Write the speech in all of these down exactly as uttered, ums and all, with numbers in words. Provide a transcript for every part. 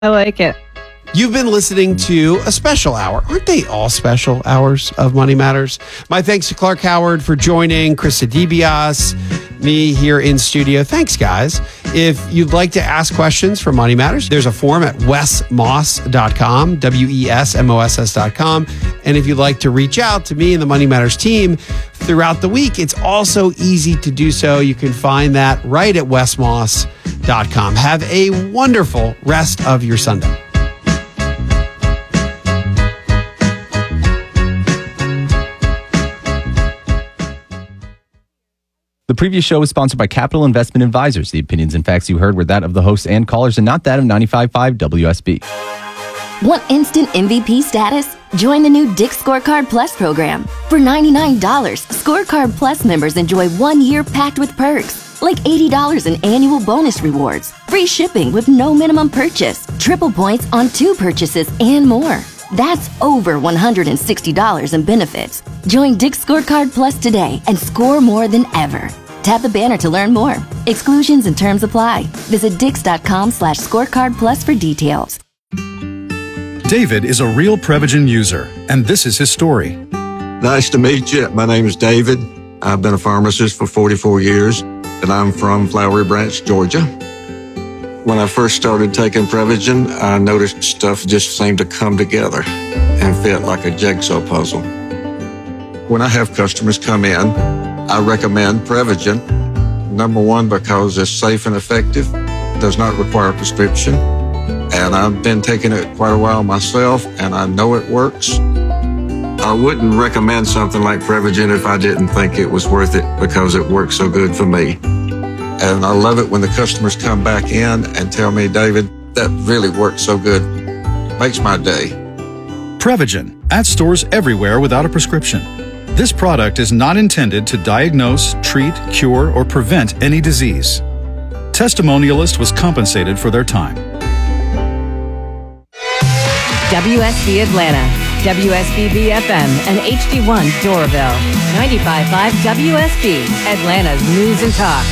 I like it. You've been listening to a special hour. Aren't they all special hours of Money Matters? My thanks to Clark Howard for joining, Krista DeBiase, me here in studio. Thanks, guys. If you'd like to ask questions for Money Matters, there's a form at wes moss dot com, W E S M O S S dot com. And if you'd like to reach out to me and the Money Matters team throughout the week, it's also easy to do so. You can find that right at wes moss dot com. Have a wonderful rest of your Sunday. The previous show was sponsored by Capital Investment Advisors. The opinions and facts you heard were that of the hosts and callers and not that of ninety-five point five W S B. Want instant M V P status? Join the new Dick's Scorecard Plus program. For ninety-nine dollars, Scorecard Plus members enjoy one year packed with perks, like eighty dollars in annual bonus rewards, free shipping with no minimum purchase, triple points on two purchases, and more. That's over one hundred sixty dollars in benefits. Join Dick's Scorecard Plus today and score more than ever. Tap the banner to learn more. Exclusions and terms apply. Visit dix.com slash scorecard plus for details. David is a real Prevagen user, and this is his story. Nice to meet you. My name is David. I've been a pharmacist for forty-four years, and I'm from Flowery Branch, Georgia. When I first started taking Prevagen, I noticed stuff just seemed to come together and fit like a jigsaw puzzle. When I have customers come in, I recommend Prevagen. Number one, because it's safe and effective, does not require a prescription, and I've been taking it quite a while myself, and I know it works. I wouldn't recommend something like Prevagen if I didn't think it was worth it because it works so good for me. And I love it when the customers come back in and tell me, David, that really worked so good. Makes my day. Prevagen, at stores everywhere without a prescription. This product is not intended to diagnose, treat, cure, or prevent any disease. Testimonialist was compensated for their time. W S B Atlanta, W S B B F M, and H D one Doraville. ninety-five point five W S B, Atlanta's news and talk.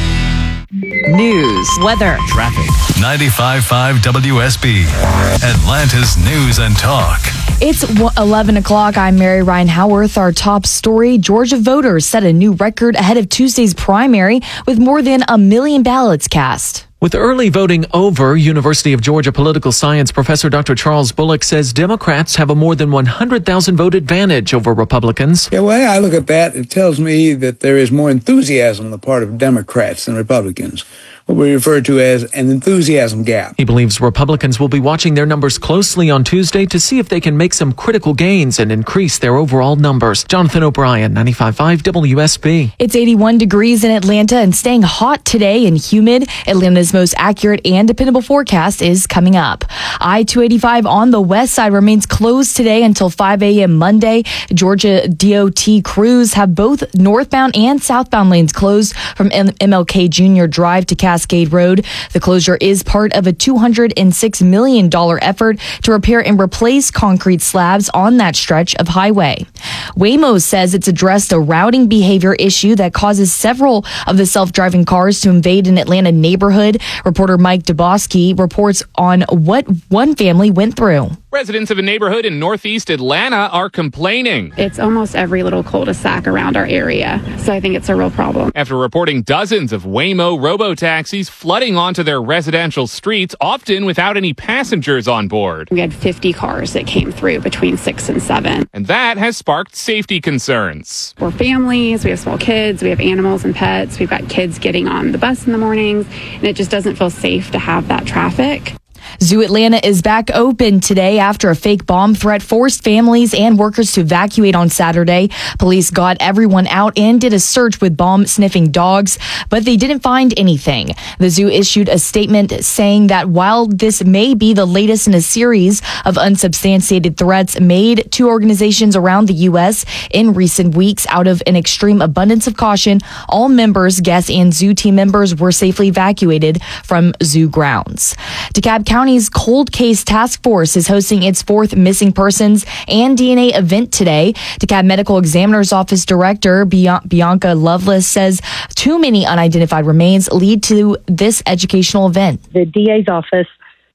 News, weather, traffic. ninety-five point five W S B, Atlanta's news and talk. It's eleven o'clock. I'm Mary Ryan Howarth. Our top story, Georgia voters set a new record ahead of Tuesday's primary with more than a million ballots cast. With early voting over, University of Georgia political science professor Doctor Charles Bullock says Democrats have a more than one hundred thousand vote advantage over Republicans. Yeah, well, I look at that, it tells me that there is more enthusiasm on the part of Democrats than Republicans, what we refer to as an enthusiasm gap. He believes Republicans will be watching their numbers closely on Tuesday to see if they can make some critical gains and increase their overall numbers. Jonathan O'Brien, ninety-five point five W S B. It's eighty-one degrees in Atlanta and staying hot today and humid. Atlanta's most accurate and dependable forecast is coming up. I two eighty-five on the west side remains closed today until five a.m. Monday. Georgia D O T crews have both northbound and southbound lanes closed from M L K Junior Drive to Cascade Road. The closure is part of a two hundred six million dollars effort to repair and replace concrete slabs on that stretch of highway. Waymo says it's addressed a routing behavior issue that causes several of the self-driving cars to invade an Atlanta neighborhood. Reporter Mike Dubosky reports on what one family went through. Residents of a neighborhood in northeast Atlanta are complaining. It's almost every little cul-de-sac around our area, so I think it's a real problem. After reporting dozens of Waymo robo-taxis flooding onto their residential streets, often without any passengers on board. We had fifty cars that came through between six and seven. And that has sparked safety concerns. We're families, we have small kids, we have animals and pets, we've got kids getting on the bus in the mornings, and it just doesn't feel safe to have that traffic. Zoo Atlanta is back open today after a fake bomb threat forced families and workers to evacuate on Saturday. Police got everyone out and did a search with bomb-sniffing dogs, but they didn't find anything. The zoo issued a statement saying that while this may be the latest in a series of unsubstantiated threats made to organizations around the U S in recent weeks out of an extreme abundance of caution, all members, guests, and zoo team members were safely evacuated from zoo grounds. DeKalb County's Cold Case Task Force is hosting its fourth missing persons and D N A event today. DeKalb Medical Examiner's Office Director Bianca Lovelace says too many unidentified remains lead to this educational event. The D A's office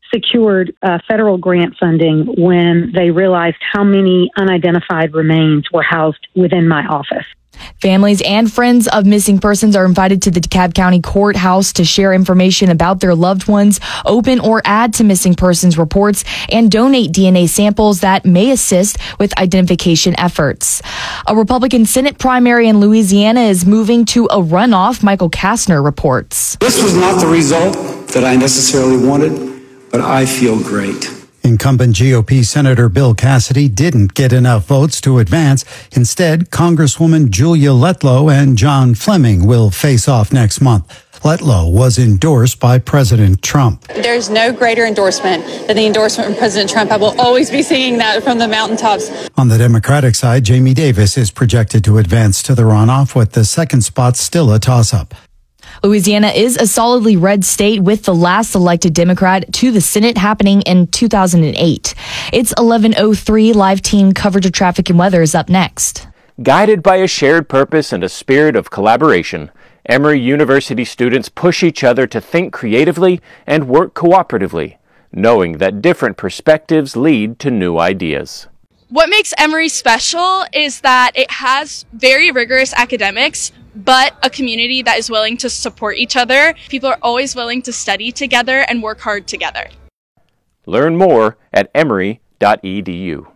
secured uh, federal grant funding when they realized how many unidentified remains were housed within my office. Families and friends of missing persons are invited to the DeKalb County Courthouse to share information about their loved ones, open or add to missing persons reports, and donate D N A samples that may assist with identification efforts. A Republican Senate primary in Louisiana is moving to a runoff. Michael Kastner reports. This was not the result that I necessarily wanted, but I feel great. Incumbent G O P Senator Bill Cassidy didn't get enough votes to advance. Instead, Congresswoman Julia Letlow and John Fleming will face off next month. Letlow was endorsed by President Trump. There's no greater endorsement than the endorsement from President Trump. I will always be singing that from the mountaintops. On the Democratic side, Jamie Davis is projected to advance to the runoff, with the second spot still a toss-up. Louisiana is a solidly red state, with the last elected Democrat to the Senate happening in two thousand eight. It's eleven oh three. Live team coverage of traffic and weather is up next. Guided by a shared purpose and a spirit of collaboration, Emory University students push each other to think creatively and work cooperatively, knowing that different perspectives lead to new ideas. What makes Emory special is that it has very rigorous academics, but a community that is willing to support each other. People are always willing to study together and work hard together. Learn more at emory dot e d u.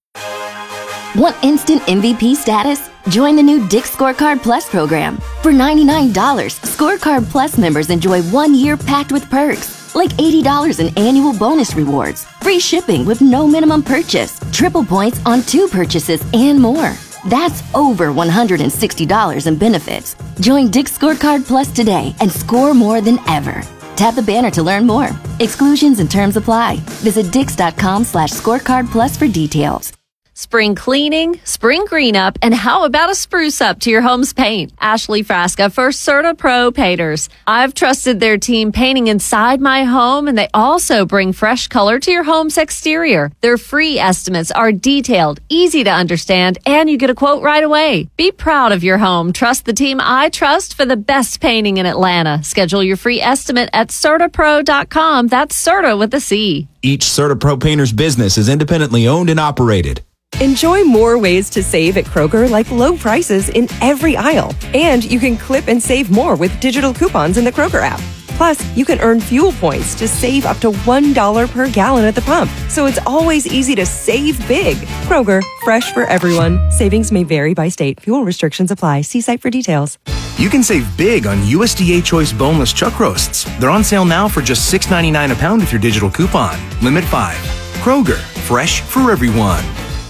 Want instant M V P status? Join the new Dick's Scorecard Plus program. For ninety-nine dollars, Scorecard Plus members enjoy one year packed with perks, like eighty dollars in annual bonus rewards, free shipping with no minimum purchase, triple points on two purchases, and more. That's over one hundred sixty dollars in benefits. Join Dick's Scorecard Plus today and score more than ever. Tap the banner to learn more. Exclusions and terms apply. Visit dix.com slash scorecard plus for details. Spring cleaning, spring green up, and how about a spruce up to your home's paint? Ashley Frasca for Serta Pro Painters. I've trusted their team painting inside my home, and they also bring fresh color to your home's exterior. Their free estimates are detailed, easy to understand, and you get a quote right away. Be proud of your home. Trust the team I trust for the best painting in Atlanta. Schedule your free estimate at serta pro dot com. That's Serta with a C. Each Serta Pro Painters business is independently owned and operated. Enjoy more ways to save at Kroger, like low prices in every aisle. And you can clip and save more with digital coupons in the Kroger app. Plus, you can earn fuel points to save up to one dollar per gallon at the pump. So it's always easy to save big. Kroger, fresh for everyone. Savings may vary by state. Fuel restrictions apply. See site for details. You can save big on U S D A Choice boneless chuck roasts. They're on sale now for just six ninety-nine a pound with your digital coupon. Limit five. Kroger, fresh for everyone.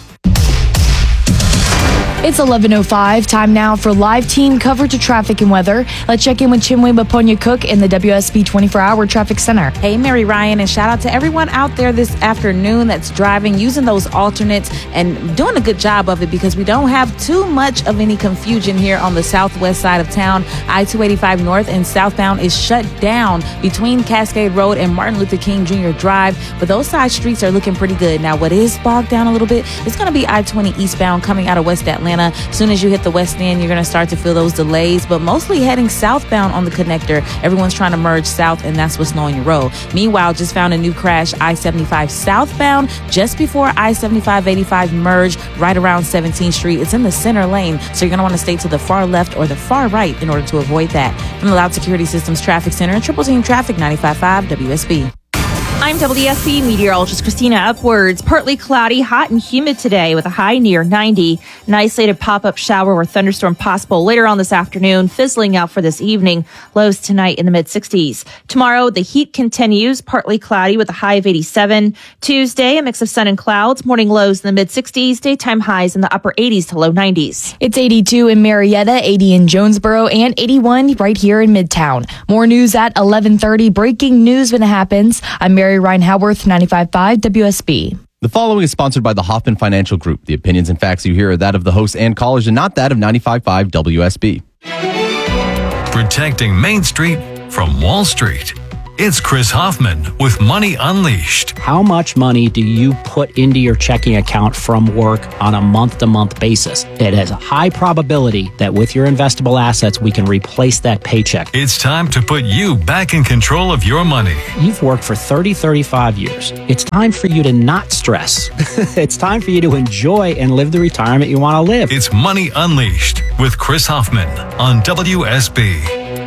It's eleven oh five. Time now for live team coverage of traffic and weather. Let's check in with Chinwe Maponya-Cook in the W S B twenty-four hour Traffic Center. Hey, Mary Ryan, and shout out to everyone out there this afternoon that's driving, using those alternates, and doing a good job of it, because we don't have too much of any confusion here on the southwest side of town. I two eighty-five North and southbound is shut down between Cascade Road and Martin Luther King Junior Drive, but those side streets are looking pretty good. Now, what is bogged down a little bit, it's going to be I twenty eastbound coming out of West Atlanta. As soon as you hit the west end, you're going to start to feel those delays, but mostly heading southbound on the connector. Everyone's trying to merge south, and that's what's slowing your road. Meanwhile, just found a new crash, I seventy-five southbound, just before I seventy-five eighty-five merge, right around seventeenth Street. It's in the center lane, so you're going to want to stay to the far left or the far right in order to avoid that. From the Loud Security Systems Traffic Center, Triple Team Traffic, ninety-five point five W S B. I'm W S B meteorologist Christina Upwards. Partly cloudy, hot and humid today with a high near ninety. An isolated pop-up shower or thunderstorm possible later on this afternoon, fizzling out for this evening. Lows tonight in the mid-sixties. Tomorrow, the heat continues, partly cloudy with a high of eighty-seven. Tuesday, a mix of sun and clouds, morning lows in the mid-sixties, daytime highs in the upper eighties to low nineties. It's eighty-two in Marietta, eighty in Jonesboro, and eighty-one right here in Midtown. More news at eleven thirty. Breaking news when it happens. I'm Mary Ryan Howarth, ninety-five point five W S B. The following is sponsored by the Hoffman Financial Group. The opinions and facts you hear are that of the hosts and callers and not that of ninety-five point five W S B. Protecting Main Street from Wall Street. It's Chris Hoffman with Money Unleashed. How much money do you put into your checking account from work on a month-to-month basis? It has a high probability that with your investable assets, we can replace that paycheck. It's time to put you back in control of your money. You've worked for thirty, thirty-five years. It's time for you to not stress. It's time for you to enjoy and live the retirement you want to live. It's Money Unleashed with Chris Hoffman on W S B.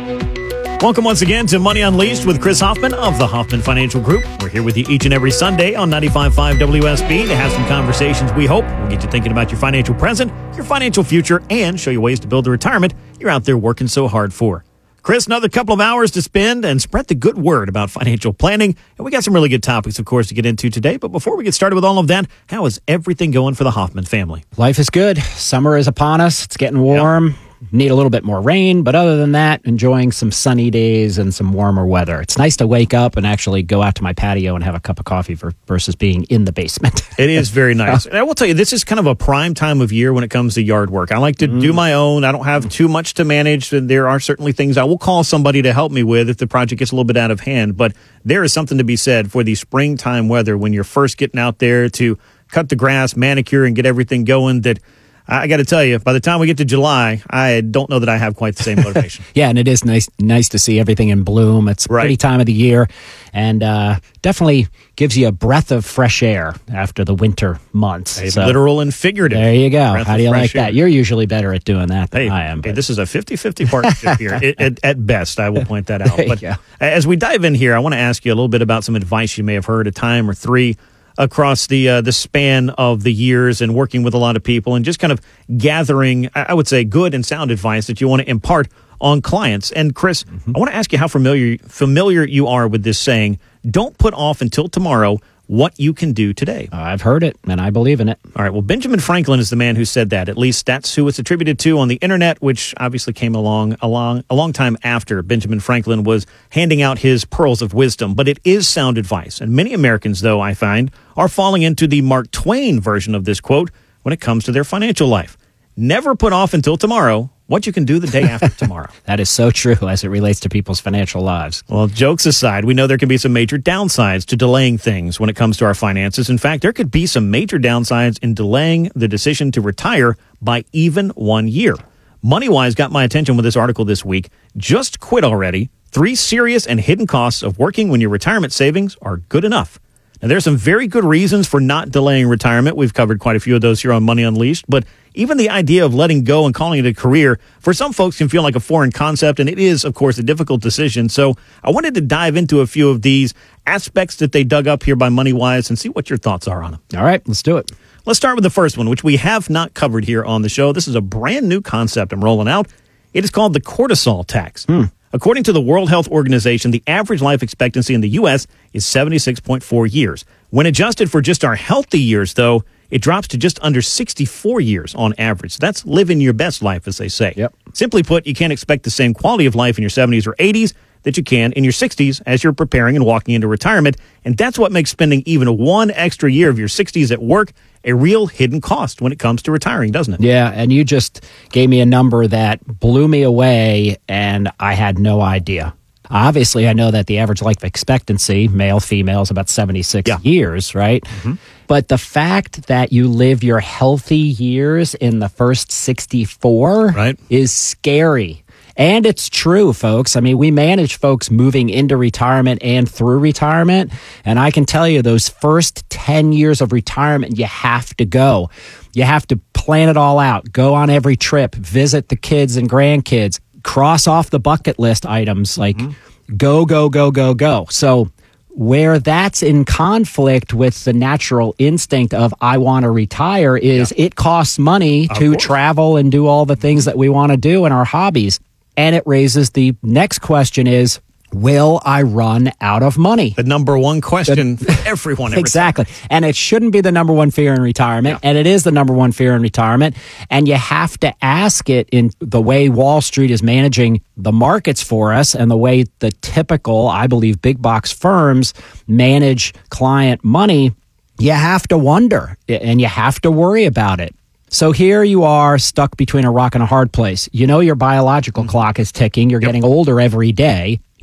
Welcome once again to Money Unleashed with Chris Hoffman of the Hoffman Financial Group. We're here with you each and every Sunday on ninety-five point five W S B to have some conversations we hope will get you thinking about your financial present, your financial future, and show you ways to build the retirement you're out there working so hard for. Chris, another couple of hours to spend and spread the good word about financial planning. And we got some really good topics, of course, to get into today. But before we get started with all of that, how is everything going for the Hoffman family? Life is good. Summer is upon us. It's getting warm. Yep. Need a little bit more rain, but other than that, enjoying some sunny days and some warmer weather. It's nice to wake up and actually go out to my patio and have a cup of coffee for, versus being in the basement. It is very nice. And I will tell you, this is kind of a prime time of year when it comes to yard work. I like to mm. do my own. I don't have too much to manage. There are certainly things I will call somebody to help me with if the project gets a little bit out of hand. But there is something to be said for the springtime weather when you're first getting out there to cut the grass, manicure, and get everything going that I got to tell you, by the time we get to July, I don't know that I have quite the same motivation. Yeah, and it is nice nice to see everything in bloom. It's a right. pretty time of the year, and uh, definitely gives you a breath of fresh air after the winter months. Hey, so, literal and figurative. There you go. Breath How do you like air. that? You're usually better at doing that than hey, I am. Hey, this is a fifty-fifty partnership here. It, at, at best, I will point that out. There but you go. As we dive in here, I want to ask you a little bit about some advice you may have heard a time or three across the uh, the span of the years and working with a lot of people and just kind of gathering, I would say, good and sound advice that you want to impart on clients. And Chris, mm-hmm. I want to ask you how familiar familiar you are with this saying, don't put off until tomorrow what you can do today. Uh, I've heard it, and I believe in it. All right, well, Benjamin Franklin is the man who said that. At least that's who it's attributed to on the internet, which obviously came along a long, a long time after Benjamin Franklin was handing out his pearls of wisdom. But it is sound advice. And many Americans, though, I find, are falling into the Mark Twain version of this quote when it comes to their financial life. Never put off until tomorrow what you can do the day after tomorrow. That is so true as it relates to people's financial lives. Well, jokes aside, we know there can be some major downsides to delaying things when it comes to our finances. In fact, there could be some major downsides in delaying the decision to retire by even one year. MoneyWise got my attention with this article this week. Just quit already. Three serious and hidden costs of working when your retirement savings are good enough. Now, there's some very good reasons for not delaying retirement. We've covered quite a few of those here on Money Unleashed, but even the idea of letting go and calling it a career, for some folks can feel like a foreign concept, and it is, of course, a difficult decision. So I wanted to dive into a few of these aspects that they dug up here by MoneyWise and see what your thoughts are on them. All right, let's do it. Let's start with the first one, which we have not covered here on the show. This is a brand new concept I'm rolling out. It is called the cortisol tax. Hmm. According to the World Health Organization, the average life expectancy in the U S is seventy-six point four years. When adjusted for just our healthy years, though, it drops to just under sixty-four years on average. So that's living your best life, as they say. Yep. Simply put, you can't expect the same quality of life in your seventies or eighties that you can in your sixties as you're preparing and walking into retirement. And that's what makes spending even one extra year of your sixties at work a real hidden cost when it comes to retiring, doesn't it? Yeah, and you just gave me a number that blew me away, and I had no idea. Obviously, I know that the average life expectancy, male, female, is about seventy-six yeah. years, right? Mm-hmm. But the fact that you live your healthy years in the first sixty-four right. is scary. And it's true, folks. I mean, we manage folks moving into retirement and through retirement. And I can tell you those first ten years of retirement, you have to go. You have to plan it all out, go on every trip, visit the kids and grandkids, cross off the bucket list items like mm-hmm. go, go, go, go, go. So where that's in conflict with the natural instinct of I want to retire is yeah. it costs money of to course. travel and do all the things that we want to do in our hobbies. And it raises the next question is, will I run out of money? The number one question the, for everyone. Every exactly. time. And it shouldn't be the number one fear in retirement. Yeah. And it is the number one fear in retirement. And you have to ask it in the way Wall Street is managing the markets for us and the way the typical, I believe, big box firms manage client money. You have to wonder and you have to worry about it. So here you are stuck between a rock and a hard place. You know your biological mm-hmm. clock is ticking. You're yep. getting older every day.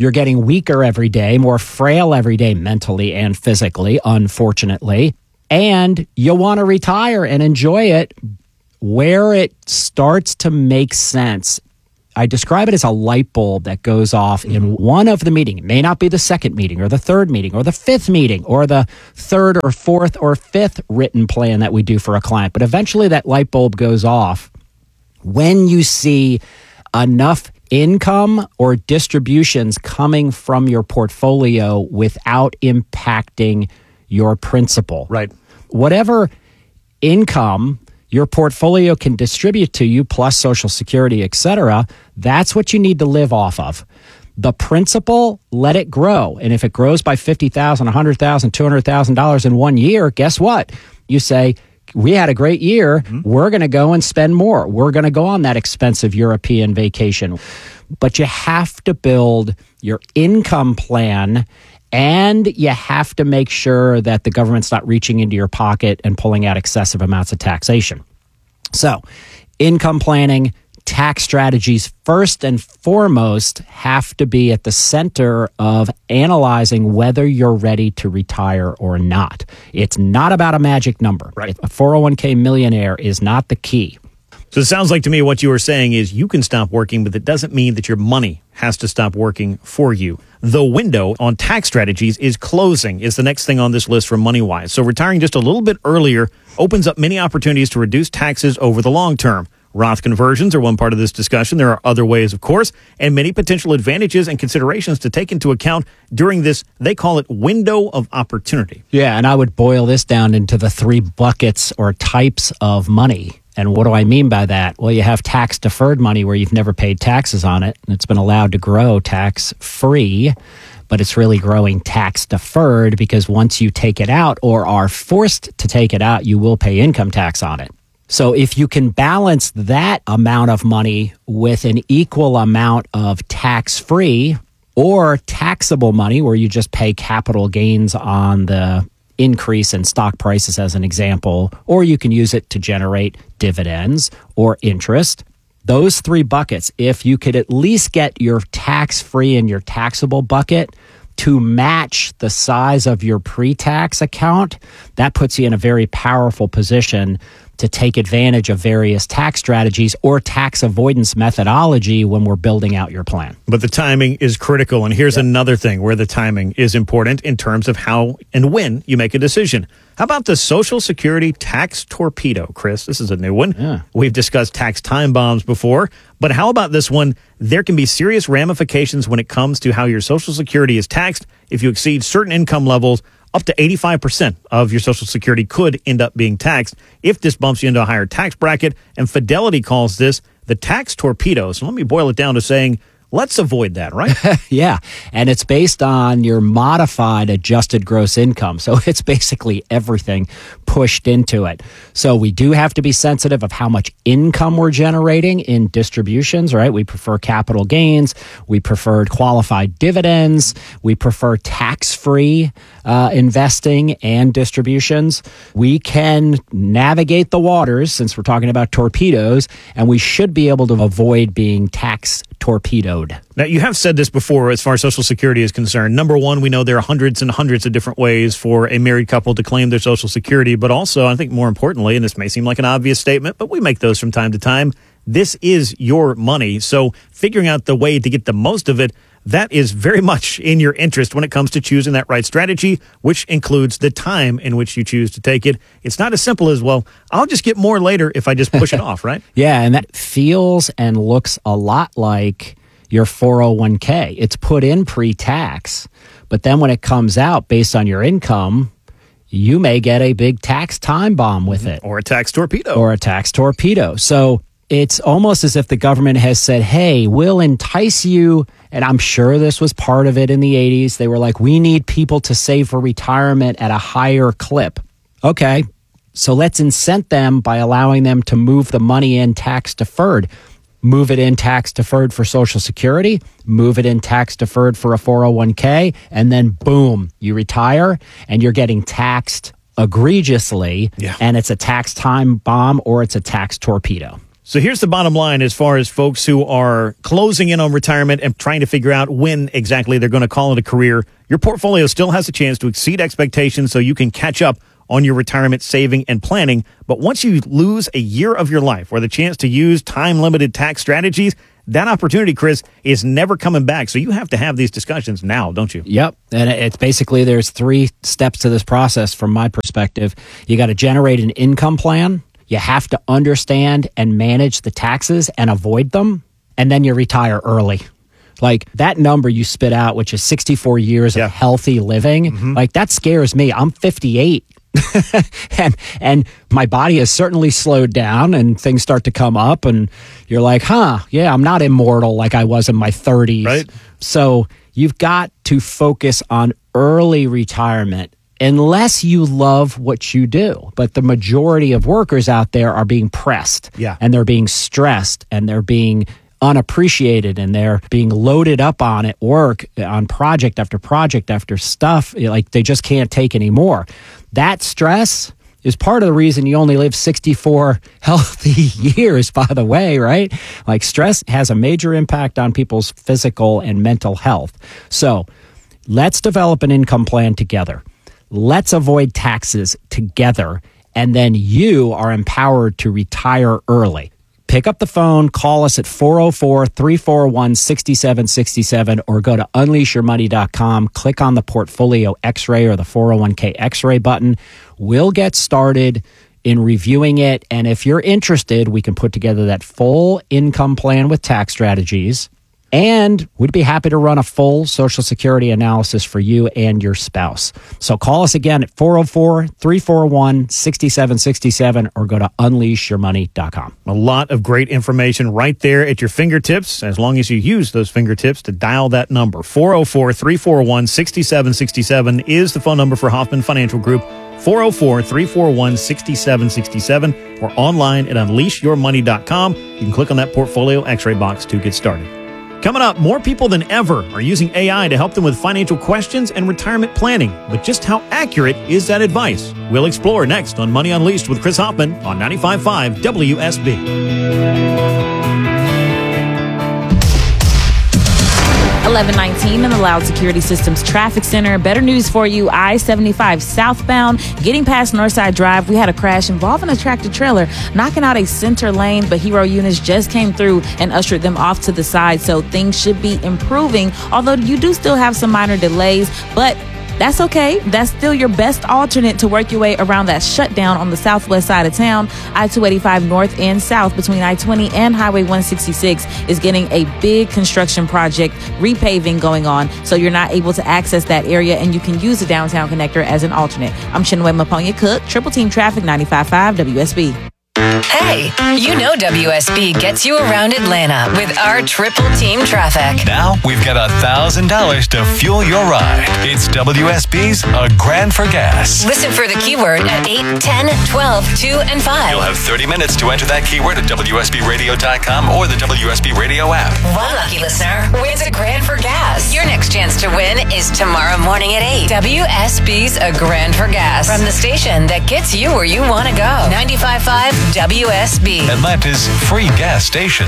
You're getting weaker every day, more frail every day, mentally and physically, unfortunately. And you'll want to retire and enjoy it where it starts to make sense. I describe it as a light bulb that goes off in one of the meetings. It may not be the second meeting or the third meeting or the fifth meeting or the third or fourth or fifth written plan that we do for a client. But eventually that light bulb goes off when you see enough income or distributions coming from your portfolio without impacting your principal. Right. Whatever income your portfolio can distribute to you, plus Social Security, et cetera, that's what you need to live off of. The principal, let it grow. And if it grows by fifty thousand dollars, one hundred thousand dollars, two hundred thousand dollars in one year, guess what? You say, we had a great year. Mm-hmm. We're going to go and spend more. We're going to go on that expensive European vacation. But you have to build your income plan, and you have to make sure that the government's not reaching into your pocket and pulling out excessive amounts of taxation. So, income planning, tax strategies, first and foremost, have to be at the center of analyzing whether you're ready to retire or not. It's not about a magic number. Right. A four oh one k millionaire is not the key. So it sounds like to me what you were saying is you can stop working, but it doesn't mean that your money has to stop working for you. The window on tax strategies is closing, is the next thing on this list from MoneyWise. So retiring just a little bit earlier opens up many opportunities to reduce taxes over the long term. Roth conversions are one part of this discussion. There are other ways, of course, and many potential advantages and considerations to take into account during this, they call it, window of opportunity. Yeah, and I would boil this down into the three buckets or types of money. And what do I mean by that? Well, you have tax-deferred money where you've never paid taxes on it, and it's been allowed to grow tax-free, but it's really growing tax-deferred because once you take it out or are forced to take it out, you will pay income tax on it. So if you can balance that amount of money with an equal amount of tax-free or taxable money where you just pay capital gains on the increase in stock prices as an example, or you can use it to generate dividends or interest. Those three buckets, if you could at least get your tax-free and your taxable bucket to match the size of your pre-tax account, that puts you in a very powerful position to take advantage of various tax strategies or tax avoidance methodology when we're building out your plan. But the timing is critical. And here's yep. another thing where the timing is important in terms of how and when you make a decision. How about the Social Security tax torpedo, Chris? This is a new one. Yeah. We've discussed tax time bombs before, but how about this one? There can be serious ramifications when it comes to how your Social Security is taxed if you exceed certain income levels. Up to eighty-five percent of your Social Security could end up being taxed if this bumps you into a higher tax bracket. And Fidelity calls this the tax torpedo. So let me boil it down to saying, let's avoid that, right? Yeah. And it's based on your modified adjusted gross income. So it's basically everything pushed into it. So we do have to be sensitive of how much income we're generating in distributions, right? We prefer capital gains. We prefer qualified dividends. We prefer tax-free uh, investing and distributions. We can navigate the waters since we're talking about torpedoes, and we should be able to avoid being tax torpedoed. Now, you have said this before as far as Social Security is concerned. Number one, we know there are hundreds and hundreds of different ways for a married couple to claim their Social Security, but also, I think more importantly, and this may seem like an obvious statement, but we make those from time to time, this is your money. So figuring out the way to get the most of it, that is very much in your interest when it comes to choosing that right strategy, which includes the time in which you choose to take it. It's not as simple as, well, I'll just get more later if I just push it off, right? Yeah, and that feels and looks a lot like your four oh one k. It's put in pre-tax, but then when it comes out based on your income, you may get a big tax time bomb with it. Or a tax torpedo. Or a tax torpedo. So it's almost as if the government has said, hey, we'll entice you. And I'm sure this was part of it in the eighties. They were like, we need people to save for retirement at a higher clip. Okay, so let's incent them by allowing them to move the money in tax deferred. Move it in tax deferred for Social Security, move it in tax deferred for a four oh one k, and then boom, you retire and you're getting taxed egregiously. Yeah. And it's a tax time bomb or it's a tax torpedo. So here's the bottom line as far as folks who are closing in on retirement and trying to figure out when exactly they're going to call it a career. Your portfolio still has a chance to exceed expectations so you can catch up on your retirement saving and planning. But once you lose a year of your life or the chance to use time-limited tax strategies, that opportunity, Chris, is never coming back. So you have to have these discussions now, don't you? Yep. And it's basically there's three steps to this process from my perspective. You got to generate an income plan. You have to understand and manage the taxes and avoid them. And then you retire early. Like that number you spit out, which is sixty-four years yeah. of healthy living, mm-hmm. like that scares me. I'm fifty-eight. and and my body has certainly slowed down and things start to come up and you're like, huh, yeah, I'm not immortal like I was in my thirties. Right. So you've got to focus on early retirement unless you love what you do. But the majority of workers out there are being pressed yeah. and they're being stressed and they're being unappreciated and they're being loaded up on at work on project after project after stuff. Like they just can't take anymore. That stress is part of the reason you only live sixty-four healthy years, by the way, right? Like stress has a major impact on people's physical and mental health. So let's develop an income plan together. Let's avoid taxes together. And then you are empowered to retire early. Pick up the phone, call us at four oh four, three four one, six seven six seven or go to unleash your money dot com. Click on the Portfolio X-ray or the four oh one k X-ray button. We'll get started in reviewing it. And if you're interested, we can put together that full income plan with tax strategies. And we'd be happy to run a full Social Security analysis for you and your spouse. So call us again at four oh four, three four one, six seven six seven or go to unleash your money dot com. A lot of great information right there at your fingertips, as long as you use those fingertips to dial that number. four oh four, three four one, six seven six seven is the phone number for Hoffman Financial Group. four oh four, three four one, six seven six seven or online at unleash your money dot com. You can click on that Portfolio X-ray box to get started. Coming up, more people than ever are using A I to help them with financial questions and retirement planning. But just how accurate is that advice? We'll explore next on Money Unleashed with Chris Hoffman on ninety-five point five W S B. eleven nineteen in the Loud Security Systems Traffic Center. Better news for you. I seventy-five southbound, getting past Northside Drive, we had a crash involving a tractor trailer knocking out a center lane, but Hero units just came through and ushered them off to the side, so things should be improving, although you do still have some minor delays, but that's okay. That's still your best alternate to work your way around that shutdown on the southwest side of town. I two eighty-five north and south between I twenty and Highway one sixty-six is getting a big construction project, repaving going on, so you're not able to access that area and you can use the downtown connector as an alternate. I'm Chinwe Maponya Cook, Triple Team Traffic, ninety-five point five W S B. Hey, you know W S B gets you around Atlanta with our Triple Team Traffic. Now we've got one thousand dollars to fuel your ride. It's W S B's A Grand for Gas. Listen for the keyword at eight, ten, twelve, two, and five. You'll have thirty minutes to enter that keyword at W S B radio dot com or the W S B radio app. One lucky listener wins a grand for gas. Your next chance to win is tomorrow morning at eight. W S B's A Grand for Gas. From the station that gets you where you want to go. ninety-five point five W S B. Atlanta's free gas station.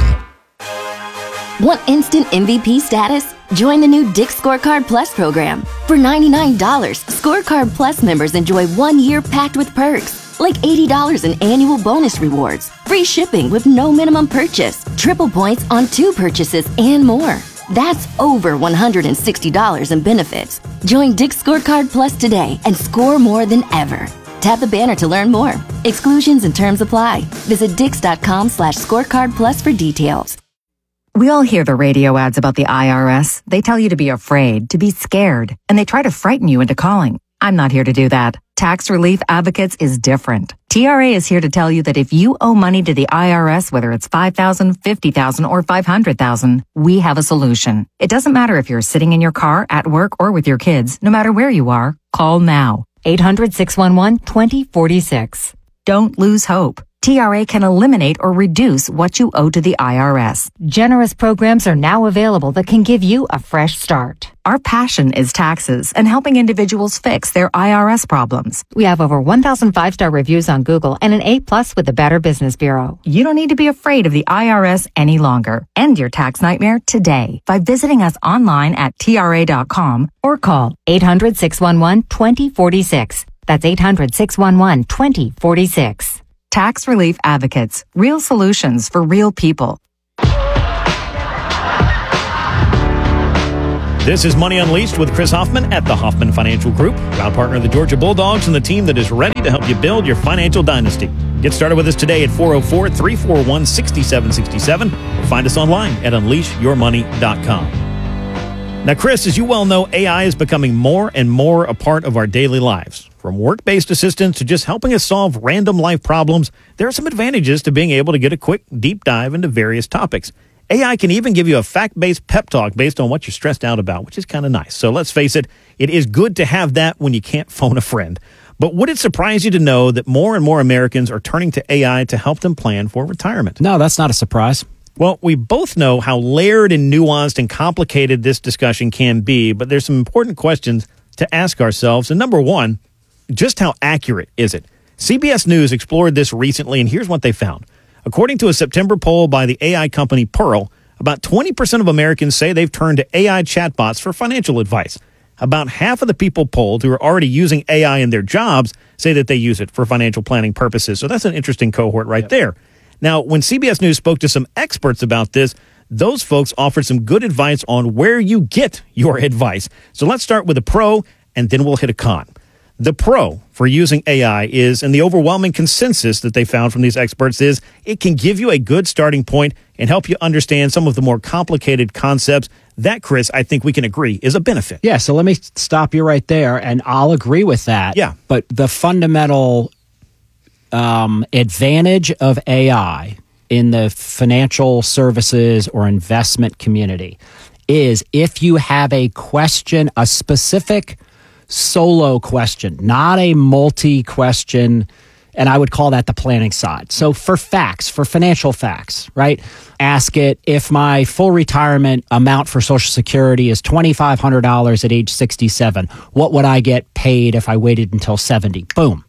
Want instant M V P status? Join the new Dick's Scorecard Plus program. For ninety-nine dollars, Scorecard Plus members enjoy one year packed with perks, like eighty dollars in annual bonus rewards, free shipping with no minimum purchase, triple points on two purchases, and more. That's over one hundred sixty dollars in benefits. Join Dick's Scorecard Plus today and score more than ever. Tap the banner to learn more. Exclusions and terms apply. Visit dix.com slash scorecard plus for details. We all hear the radio ads about the I R S. They tell you to be afraid, to be scared, and they try to frighten you into calling. I'm not here to do that. Tax Relief Advocates is different. T R A is here to tell you that if you owe money to the I R S, whether it's five thousand dollars, fifty thousand dollars, or five hundred thousand dollars, we have a solution. It doesn't matter if you're sitting in your car, at work, or with your kids. No matter where you are, call now. eight hundred, six one one, two oh four six. Don't lose hope. T R A can eliminate or reduce what you owe to the I R S. Generous programs are now available that can give you a fresh start. Our passion is taxes and helping individuals fix their I R S problems. We have over one thousand five-star reviews on Google and an A plus with the Better Business Bureau. You don't need to be afraid of the I R S any longer. End your tax nightmare today by visiting us online at T R A dot com or call eight hundred, six one one, two zero four six. That's eight hundred, six one one, two zero four six. Tax Relief Advocates. Real solutions for real people. This is Money Unleashed with Chris Hoffman at the Hoffman Financial Group, proud partner of the Georgia Bulldogs and the team that is ready to help you build your financial dynasty. Get started with us today at four oh four, three four one, six seven six seven or find us online at unleash your money dot com. Now, Chris, as you well know, A I is becoming more and more a part of our daily lives. From work-based assistance to just helping us solve random life problems, there are some advantages to being able to get a quick deep dive into various topics. A I can even give you a fact-based pep talk based on what you're stressed out about, which is kind of nice. So let's face it, it is good to have that when you can't phone a friend. But would it surprise you to know that more and more Americans are turning to A I to help them plan for retirement? No, that's not a surprise. Well, we both know how layered and nuanced and complicated this discussion can be, but there's some important questions to ask ourselves. And number one, just how accurate is it? C B S News explored this recently, and here's what they found. According to a September poll by the A I company Pearl, about twenty percent of Americans say they've turned to A I chatbots for financial advice. About half of the people polled who are already using A I in their jobs say that they use it for financial planning purposes. So that's an interesting cohort right yep. there. Now, when C B S News spoke to some experts about this, those folks offered some good advice on where you get your advice. So let's start with a pro, and then we'll hit a con. The pro for using A I is, and the overwhelming consensus that they found from these experts is, it can give you a good starting point and help you understand some of the more complicated concepts. That, Chris, I think we can agree is a benefit. Yeah, so let me stop you right there, and I'll agree with that. Yeah. But the fundamental um, advantage of A I in the financial services or investment community is if you have a question, a specific solo question, not a multi-question, and I would call that the planning side. So for facts, for financial facts, right? Ask it, if my full retirement amount for Social Security is two thousand five hundred dollars at age sixty-seven, what would I get paid if I waited until seventy? Boom.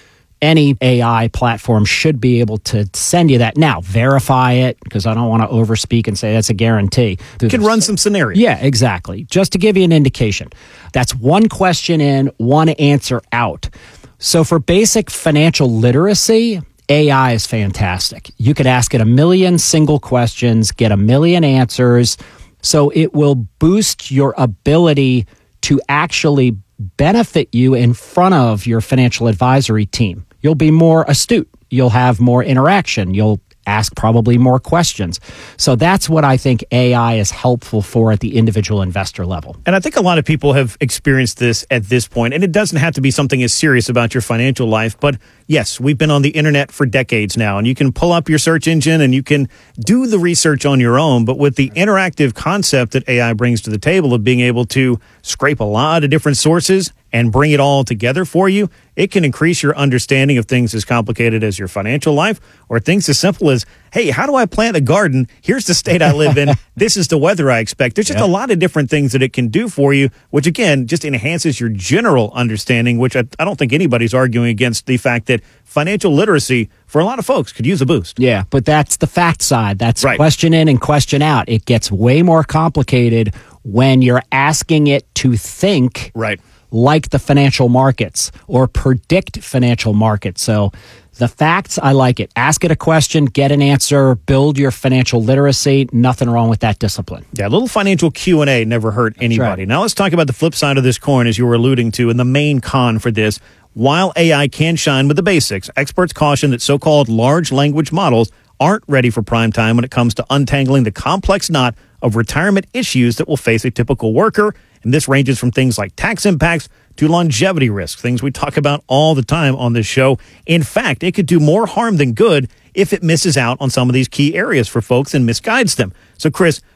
Any A I platform should be able to send you that. Now, verify it, because I don't want to overspeak and say that's a guarantee. You can run some scenarios. Yeah, exactly. Just to give you an indication. That's one question in, one answer out. So for basic financial literacy, A I is fantastic. You could ask it a million single questions, get a million answers. So it will boost your ability to actually benefit you in front of your financial advisory team. You'll be more astute. You'll have more interaction. You'll ask probably more questions. So that's what I think A I is helpful for at the individual investor level. And I think a lot of people have experienced this at this point, and it doesn't have to be something as serious about your financial life, but yes, we've been on the internet for decades now, and you can pull up your search engine and you can do the research on your own, but with the interactive concept that A I brings to the table of being able to scrape a lot of different sources and bring it all together for you, it can increase your understanding of things as complicated as your financial life or things as simple as, hey, how do I plant a garden? Here's the state I live in. This is the weather I expect. There's just yep. a lot of different things that it can do for you, which again, just enhances your general understanding, which I, I don't think anybody's arguing against the fact that financial literacy for a lot of folks could use a boost. Yeah, but that's the fact side. That's right. Question in and question out. It gets way more complicated when you're asking it to think right. like the financial markets or predict financial markets. So the facts, I like it. Ask it a question, get an answer, build your financial literacy. Nothing wrong with that discipline. Yeah, a little financial Q and A never hurt That's anybody. Right. Now let's talk about the flip side of this coin, as you were alluding to, and the main con for this. While A I can shine with the basics, experts caution that so-called large language models aren't ready for prime time when it comes to untangling the complex knot of retirement issues that will face a typical worker. And this ranges from things like tax impacts to longevity risks, things we talk about all the time on this show. In fact, it could do more harm than good if it misses out on some of these key areas for folks and misguides them. So, Chris,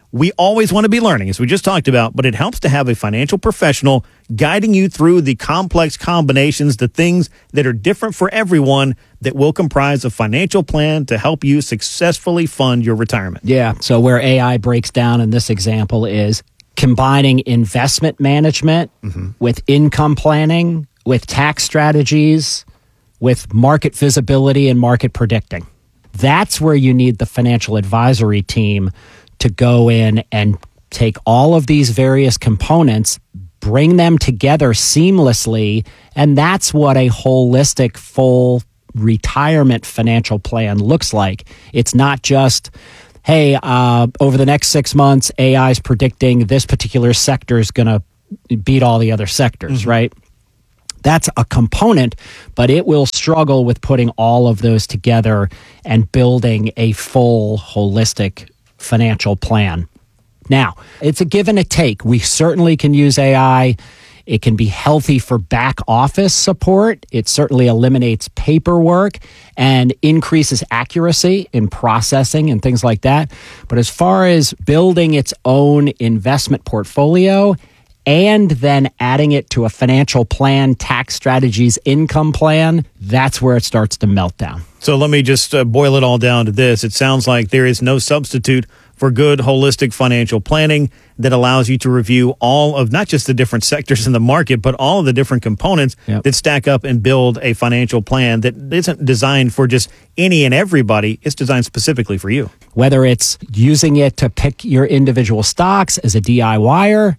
We always want to be learning, as we just talked about, but it helps to have a financial professional guiding you through the complex combinations, the things that are different for everyone that will comprise a financial plan to help you successfully fund your retirement. Yeah. So where A I breaks down in this example is combining investment management mm-hmm. with income planning, with tax strategies, with market visibility and market predicting. That's where you need the financial advisory team to go in and take all of these various components, bring them together seamlessly, and that's what a holistic, full retirement financial plan looks like. It's not just, hey, uh, over the next six months, A I is predicting this particular sector is going to beat all the other sectors, mm-hmm. right? That's a component, but it will struggle with putting all of those together and building a full, holistic financial plan. Now, it's a give and a take. We certainly can use A I. It can be healthy for back office support. It certainly eliminates paperwork and increases accuracy in processing and things like that. But as far as building its own investment portfolio and then adding it to a financial plan, tax strategies, income plan, that's where it starts to melt down. So let me just uh, boil it all down to this. It sounds like there is no substitute for good holistic financial planning that allows you to review all of not just the different sectors in the market, but all of the different components yep. that stack up and build a financial plan that isn't designed for just any and everybody. It's designed specifically for you. Whether it's using it to pick your individual stocks as a DIYer,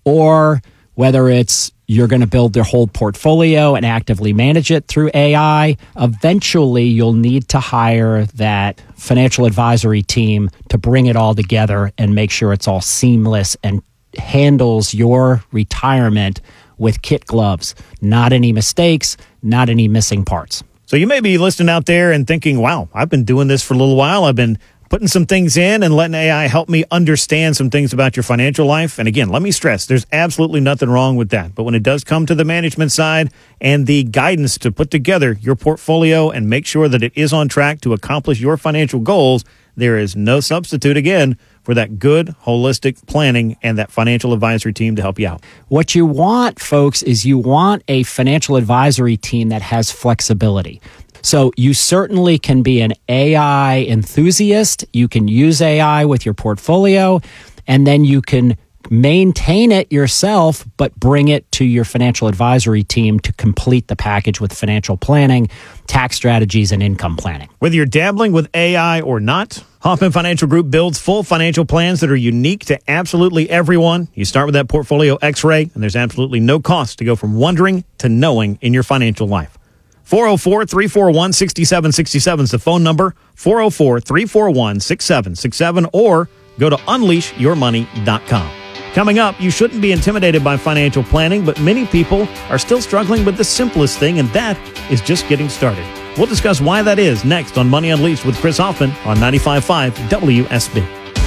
or whether it's you're going to build their whole portfolio and actively manage it through A I, eventually you'll need to hire that financial advisory team to bring it all together and make sure it's all seamless and handles your retirement with kit gloves. Not any mistakes, not any missing parts. So you may be listening out there and thinking, wow, I've been doing this for a little while. I've been putting some things in and letting A I help me understand some things about your financial life. And again, let me stress, there's absolutely nothing wrong with that. But when it does come to the management side and the guidance to put together your portfolio and make sure that it is on track to accomplish your financial goals, there is no substitute, again, for that good, holistic planning and that financial advisory team to help you out. What you want, folks, is you want a financial advisory team that has flexibility. So you certainly can be an A I enthusiast. You can use A I with your portfolio, and then you can maintain it yourself, but bring it to your financial advisory team to complete the package with financial planning, tax strategies, and income planning. Whether you're dabbling with A I or not, Hoffman Financial Group builds full financial plans that are unique to absolutely everyone. You start with that portfolio x-ray, and there's absolutely no cost to go from wondering to knowing in your financial life. four oh four, three four one, six seven six seven is the phone number, four oh four, three four one, six seven six seven, or go to unleash your money dot com. Coming up, you shouldn't be intimidated by financial planning, but many people are still struggling with the simplest thing, and that is just getting started. We'll discuss why that is next on Money Unleashed with Chris Hoffman on ninety-five point five W S B.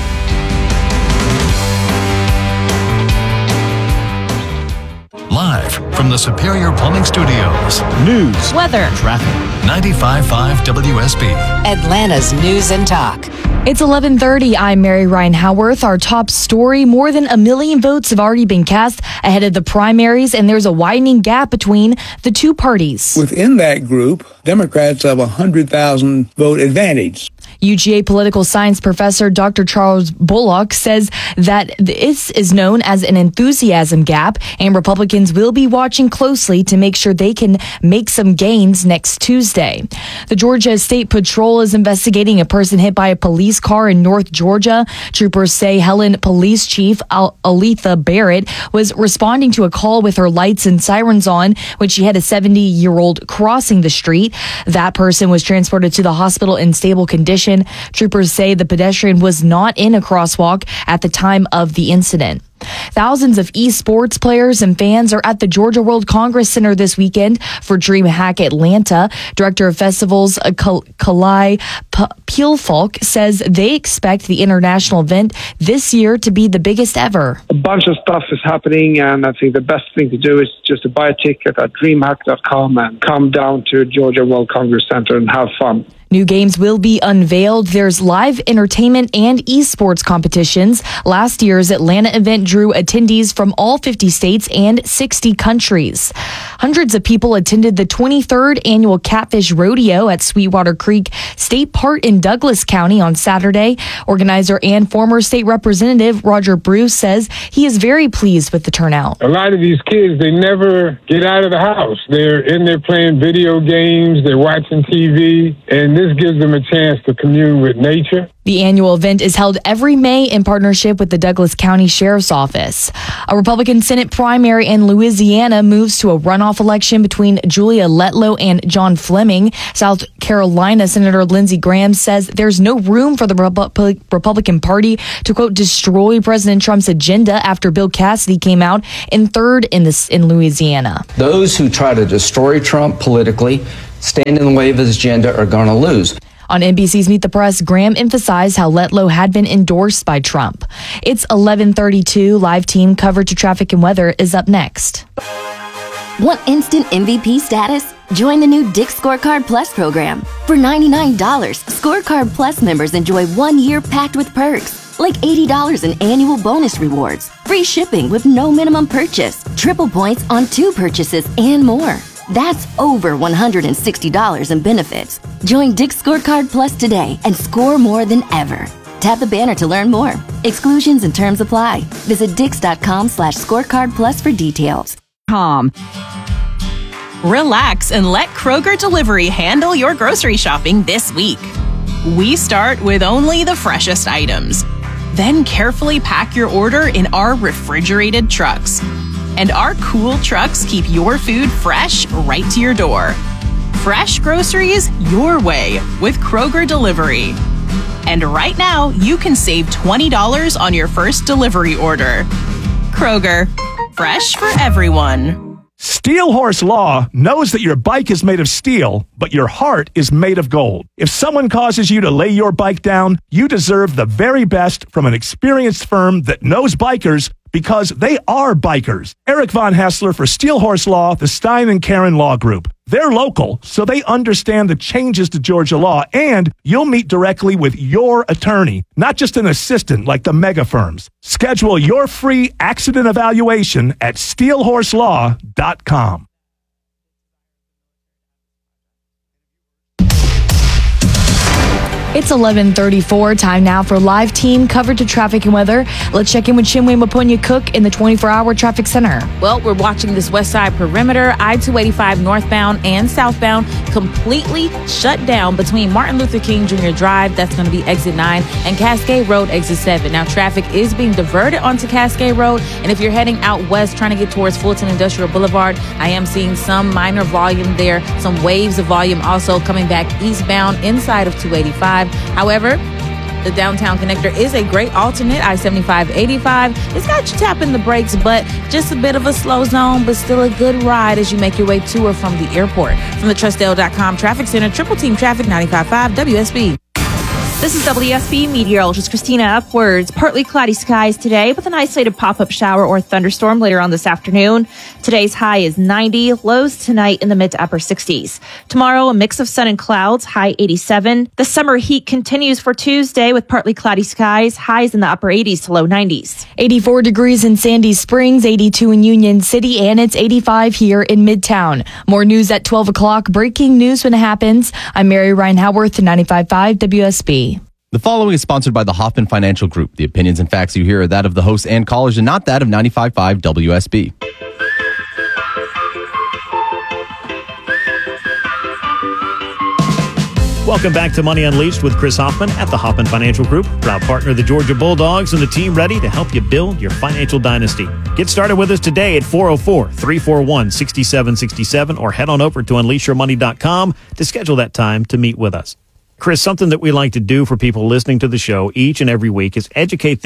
Live from the Superior Plumbing Studios. News, weather, traffic. ninety-five point five W S B. Atlanta's News and Talk. It's eleven thirty. I'm Mary Ryan Howarth. Our top story, more than a million votes have already been cast ahead of the primaries, and there's a widening gap between the two parties. Within that group, Democrats have a one hundred thousand vote advantage. U G A political science professor Doctor Charles Bullock says that this is known as an enthusiasm gap, and Republicans will be watching closely to make sure they can make some gains next Tuesday. The Georgia State Patrol is investigating a person hit by a police car in North Georgia. Troopers say Helen Police Chief Al- Aletha Barrett was responding to a call with her lights and sirens on when she had a seventy-year-old crossing the street. That person was transported to the hospital in stable condition. Troopers say the pedestrian was not in a crosswalk at the time of the incident. Thousands of esports players and fans are at the Georgia World Congress Center this weekend for DreamHack Atlanta. Director of Festivals uh, Kal- Kalai P- Peelfalk says they expect the international event this year to be the biggest ever. A bunch of stuff is happening, and I think the best thing to do is just to buy a ticket at dreamhack dot com and come down to Georgia World Congress Center and have fun. New games will be unveiled. There's live entertainment and esports competitions. Last year's Atlanta event drew attendees from all fifty states and sixty countries. Hundreds of people attended the twenty-third annual Catfish Rodeo at Sweetwater Creek State Park in Douglas County on Saturday. Organizer and former state representative Roger Bruce says he is very pleased with the turnout. A lot of these kids, they never get out of the house. They're in there playing video games, they're watching T V, and this gives them a chance to commune with nature. The annual event is held every May in partnership with the Douglas County Sheriff's Office. A Republican Senate primary in Louisiana moves to a runoff election between Julia Letlow and John Fleming. South Carolina Senator Lindsey Graham says there's no room for the Repu- Republican Party to, quote, destroy President Trump's agenda after Bill Cassidy came out in third in, this, in Louisiana. Those who try to destroy Trump politically, stand in the way of his agenda, are going to lose. On N B C's Meet the Press, Graham emphasized how Letlow had been endorsed by Trump. It's eleven thirty-two. Live team coverage of traffic and weather is up next. Want instant M V P status? Join the new Dick's Scorecard Plus program. For ninety-nine dollars, Scorecard Plus members enjoy one year packed with perks, like eighty dollars in annual bonus rewards, free shipping with no minimum purchase, triple points on two purchases, and more. That's over one hundred sixty dollars in benefits. Join Dick's Scorecard Plus today and score more than ever. Tap the banner to learn more. Exclusions and terms apply. Visit dix.com slash scorecard plus for details. Com. Relax and let Kroger Delivery handle your grocery shopping this week. We start with only the freshest items. Then carefully pack your order in our refrigerated trucks. And our cool trucks keep your food fresh right to your door. Fresh groceries your way with Kroger Delivery. And right now, you can save twenty dollars on your first delivery order. Kroger, fresh for everyone. Steel Horse Law knows that your bike is made of steel, but your heart is made of gold. If someone causes you to lay your bike down, you deserve the very best from an experienced firm that knows bikers, because they are bikers. Eric Von Hassler for Steel Horse Law, the Stein and Karen Law Group. They're local, so they understand the changes to Georgia law, and you'll meet directly with your attorney, not just an assistant like the mega firms. Schedule your free accident evaluation at steel horse law dot com. It's eleven thirty-four. Time now for live team coverage of traffic and weather. Let's check in with Chinwe Maponya Cook in the twenty-four hour traffic center. Well, we're watching this west side perimeter. I two eighty-five northbound and southbound completely shut down between Martin Luther King Junior Drive, that's going to be exit nine, and Cascade Road, exit seven. Now, traffic is being diverted onto Cascade Road, and if you're heading out west trying to get towards Fulton Industrial Boulevard, I am seeing some minor volume there, some waves of volume also coming back eastbound inside of two eighty-five. However, the downtown connector is a great alternate, I seventy-five eighty-five. It's got you tapping the brakes, but just a bit of a slow zone, but still a good ride as you make your way to or from the airport. From the Trustdale dot com Traffic Center, Triple Team Traffic, ninety-five point five W S B. This is W S B meteorologist Christina Upwards. Partly cloudy skies today with an isolated pop-up shower or thunderstorm later on this afternoon. Today's high is ninety, lows tonight in the mid to upper sixties. Tomorrow, a mix of sun and clouds, high eighty-seven. The summer heat continues for Tuesday with partly cloudy skies, highs in the upper eighties to low nineties. eighty-four degrees in Sandy Springs, eighty-two in Union City, and it's eighty-five here in Midtown. More news at twelve o'clock. Breaking news when it happens. I'm Mary Ryan Howarth, ninety-five point five W S B. The following is sponsored by the Hoffman Financial Group. The opinions and facts you hear are that of the hosts and callers and not that of ninety-five point five W S B. Welcome back to Money Unleashed with Chris Hoffman at the Hoffman Financial Group, proud partner of the Georgia Bulldogs and the team ready to help you build your financial dynasty. Get started with us today at four oh four, three four one, six seven six seven or head on over to unleash your money dot com to schedule that time to meet with us. Chris, something that we like to do for people listening to the show each and every week is educate them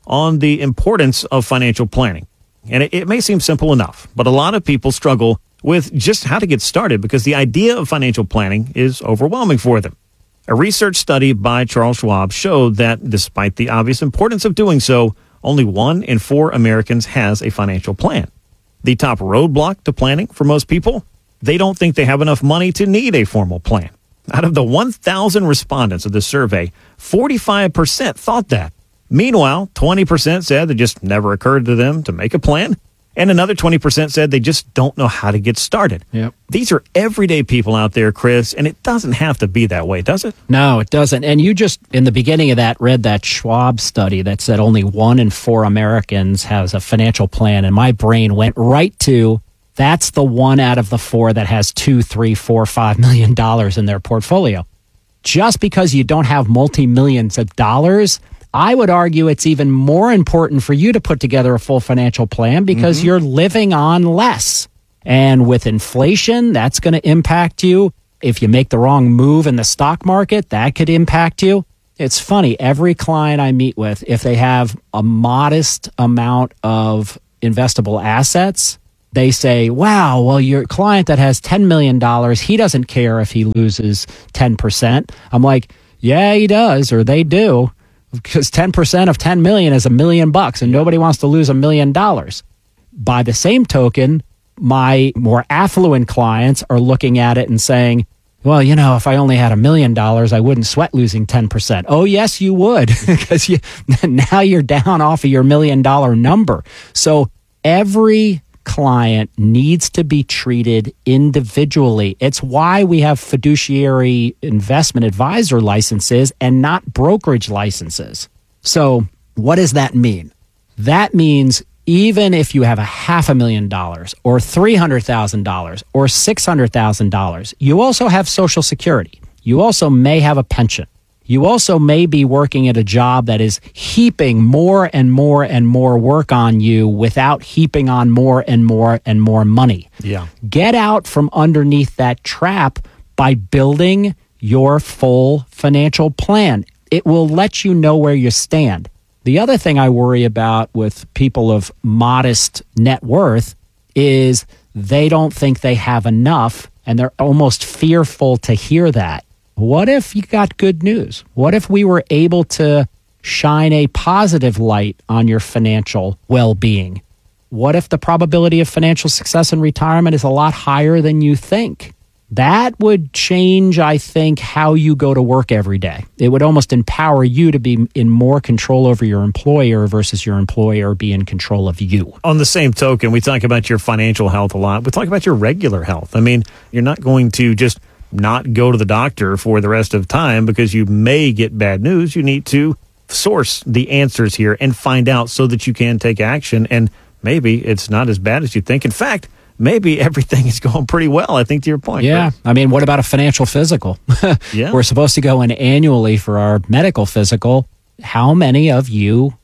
on the importance of financial planning. And it, it may seem simple enough, but a lot of people struggle with just how to get started because the idea of financial planning is overwhelming for them. A research study by Charles Schwab showed that despite the obvious importance of doing so, only one in four Americans has a financial plan. The top roadblock to planning for most people, they don't think they have enough money to need a formal plan. Out of the one thousand respondents of this survey, forty-five percent thought that. Meanwhile, twenty percent said it just never occurred to them to make a plan. And another twenty percent said they just don't know how to get started. Yep. These are everyday people out there, Chris, and it doesn't have to be that way, does it? No, it doesn't. And you just, in the beginning of that, read that Schwab study that said only one in four Americans has a financial plan. And my brain went right to, that's the one out of the four that has two, three, four, five million dollars in their portfolio. Just because you don't have multi-millions of dollars, I would argue it's even more important for you to put together a full financial plan because mm-hmm. you're living on less. And with inflation, that's going to impact you. If you make the wrong move in the stock market, that could impact you. It's funny, every client I meet with, if they have a modest amount of investable assets, they say, wow, well, your client that has ten million dollars, he doesn't care if he loses ten percent. I'm like, yeah, he does, or they do. Because ten percent of ten million is a million bucks and nobody wants to lose a million dollars. By the same token, my more affluent clients are looking at it and saying, well, you know, if I only had a million dollars, I wouldn't sweat losing ten percent. Oh, yes, you would, because you, now you're down off of your million dollar number. So every client needs to be treated individually. It's why we have fiduciary investment advisor licenses and not brokerage licenses. So what does that mean? That means even if you have a half a million dollars or three hundred thousand dollars or six hundred thousand dollars, you also have Social Security. You also may have a pension. You also may be working at a job that is heaping more and more and more work on you without heaping on more and more and more money. Yeah. Get out from underneath that trap by building your full financial plan. It will let you know where you stand. The other thing I worry about with people of modest net worth is they don't think they have enough, and they're almost fearful to hear that. What if you got good news? What if we were able to shine a positive light on your financial well-being? What if the probability of financial success in retirement is a lot higher than you think? That would change, I think, how you go to work every day. It would almost empower you to be in more control over your employer versus your employer be in control of you. On the same token, we talk about your financial health a lot. We talk about your regular health. I mean, you're not going to just not go to the doctor for the rest of time because you may get bad news. You need to source the answers here and find out so that you can take action. And maybe it's not as bad as you think. In fact, maybe everything is going pretty well, I think, to your point. Yeah. Right? I mean, what about a financial physical? Yeah. We're supposed to go in annually for our medical physical. How many of you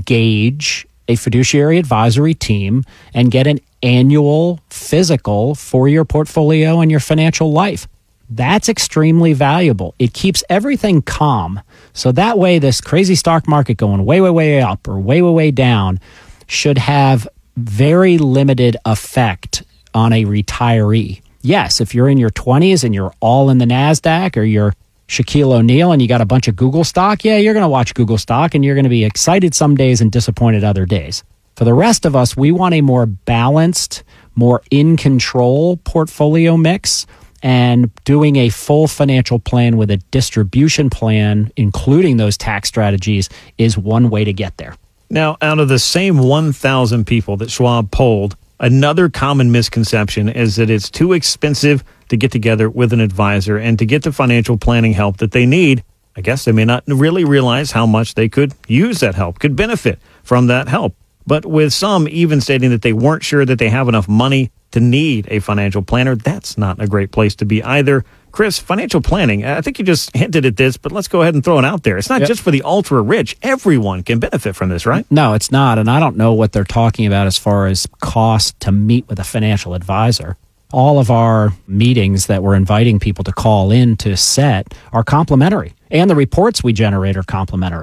engage a fiduciary advisory team and get an annual physical for your portfolio and your financial life? That's extremely valuable. It keeps everything calm. So that way, this crazy stock market going way, way, way up or way, way, way down should have very limited effect on a retiree. Yes, if you're in your twenties and you're all in the NASDAQ or you're Shaquille O'Neal and you got a bunch of Google stock, yeah, you're going to watch Google stock and you're going to be excited some days and disappointed other days. For the rest of us, we want a more balanced, more in control portfolio mix. And doing a full financial plan with a distribution plan, including those tax strategies, is one way to get there. Now, out of the same one thousand people that Schwab polled, another common misconception is that it's too expensive to get together with an advisor and to get the financial planning help that they need. I guess they may not really realize how much they could use that help, could benefit from that help. But with some even stating that they weren't sure that they have enough money to need a financial planner, that's not a great place to be either. Chris, financial planning, I think you just hinted at this, but let's go ahead and throw it out there. It's not Yep. just for the ultra rich. Everyone can benefit from this, right? No, it's not. And I don't know what they're talking about as far as cost to meet with a financial advisor. All of our meetings that we're inviting people to call in to set are complimentary, and the reports we generate are complimentary.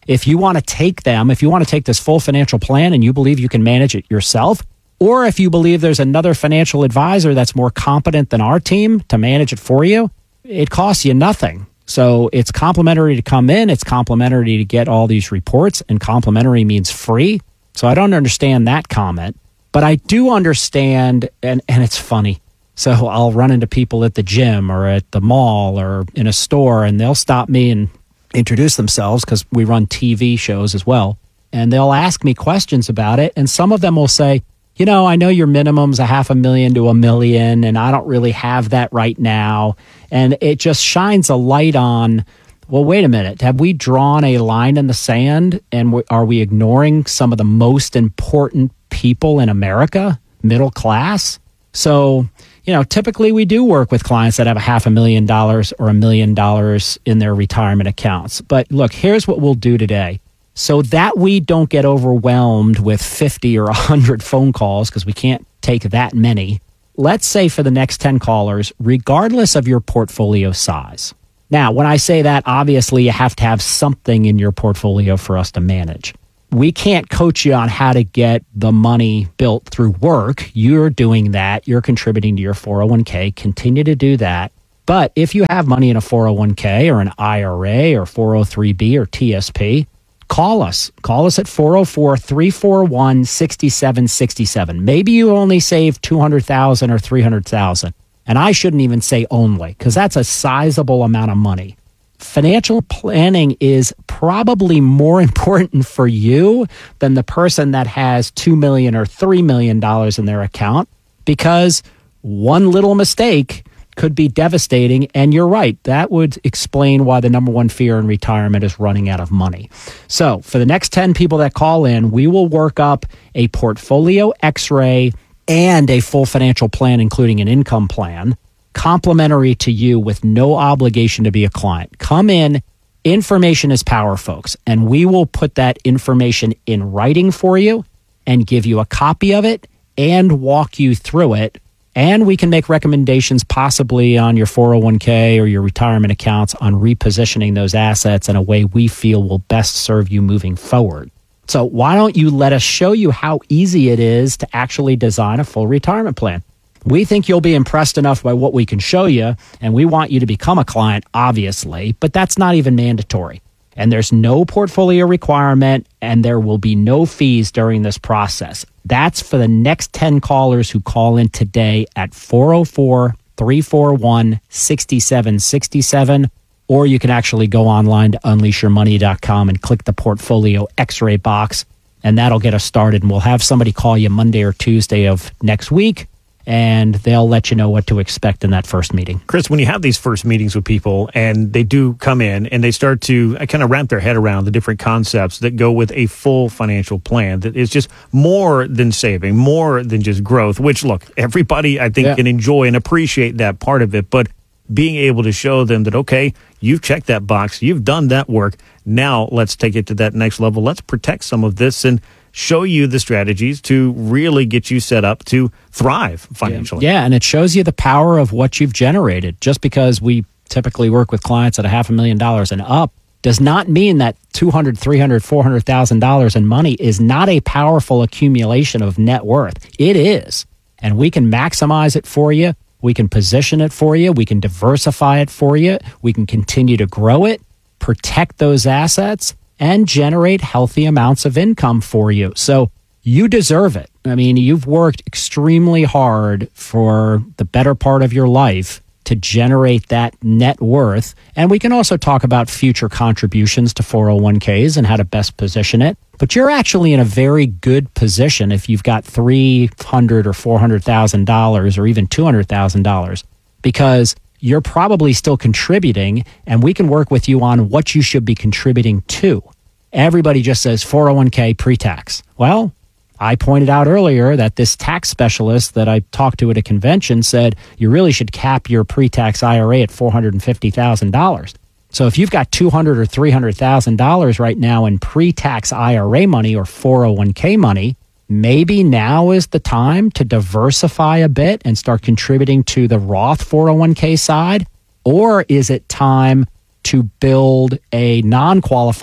If you want to take them, if you want to take this full financial plan and you believe you can manage it yourself, or if you believe there's another financial advisor that's more competent than our team to manage it for you, it costs you nothing. So it's complimentary to come in. It's complimentary to get all these reports, and complimentary means free. So I don't understand that comment, but I do understand, and, and it's funny. So I'll run into people at the gym or at the mall or in a store, and they'll stop me and introduce themselves because we run T V shows as well. And they'll ask me questions about it. And some of them will say, you know, I know your minimum's a half a million to a million, and I don't really have that right now. And it just shines a light on, well, wait a minute. Have we drawn a line in the sand, and are we ignoring some of the most important people in America, middle class? So, you know, typically we do work with clients that have a half a million dollars or a million dollars in their retirement accounts. But look, here's what we'll do today. So that we don't get overwhelmed with fifty or one hundred phone calls, because we can't take that many, let's say for the next ten callers, regardless of your portfolio size. Now, when I say that, obviously you have to have something in your portfolio for us to manage. We can't coach you on how to get the money built through work. You're doing that. You're contributing to your four oh one k. Continue to do that. But if you have money in a four oh one k or an I R A or four oh three b or T S P, call us. Call us at four oh four, three four one, six seven six seven. Maybe you only save two hundred thousand dollars or three hundred thousand dollars. And I shouldn't even say only, because that's a sizable amount of money. Financial planning is probably more important for you than the person that has two million dollars or three million dollars in their account, because one little mistake could be devastating. And you're right, that would explain why the number one fear in retirement is running out of money. So for the next ten people that call in, we will work up a portfolio x-ray and a full financial plan, including an income plan, complimentary to you with no obligation to be a client. Come in. Information is power, folks, and we will put that information in writing for you and give you a copy of it and walk you through it. And we can make recommendations possibly on your four oh one k or your retirement accounts on repositioning those assets in a way we feel will best serve you moving forward. So why don't you let us show you how easy it is to actually design a full retirement plan? We think you'll be impressed enough by what we can show you, and we want you to become a client, obviously, but that's not even mandatory. And there's no portfolio requirement, and there will be no fees during this process. That's for the next ten callers who call in today at four oh four, three four one, six seven six seven. Or you can actually go online to unleash your money dot com and click the portfolio x-ray box, and that'll get us started. And we'll have somebody call you Monday or Tuesday of next week, and they'll let you know what to expect in that first meeting. Chris, when you have these first meetings with people and they do come in and they start to kind of wrap their head around the different concepts that go with a full financial plan that is just more than saving, more than just growth, which, look, everybody, I think, yeah. can enjoy and appreciate that part of it. But being able to show them that, okay, you've checked that box, you've done that work, now let's take it to that next level. Let's protect some of this and show you the strategies to really get you set up to thrive financially. Yeah, and it shows you the power of what you've generated. Just because we typically work with clients at a half a million dollars and up does not mean that two hundred thousand dollars, three hundred thousand dollars, four hundred thousand dollars in money is not a powerful accumulation of net worth. It is. And we can maximize it for you. We can position it for you. We can diversify it for you. We can continue to grow it, protect those assets, and generate healthy amounts of income for you. So you deserve it. I mean, you've worked extremely hard for the better part of your life to generate that net worth. And we can also talk about future contributions to four oh one k's and how to best position it. But you're actually in a very good position if you've got three hundred thousand dollars or four hundred thousand dollars or even two hundred thousand dollars, because you're probably still contributing, and we can work with you on what you should be contributing to. Everybody just says four oh one k pre-tax. Well, I pointed out earlier that this tax specialist that I talked to at a convention said you really should cap your pre-tax I R A at four hundred fifty thousand dollars. So if you've got two hundred thousand dollars or three hundred thousand dollars right now in pre-tax I R A money or four oh one k money, maybe now is the time to diversify a bit and start contributing to the Roth four oh one k side? Or is it time to build a non-qualified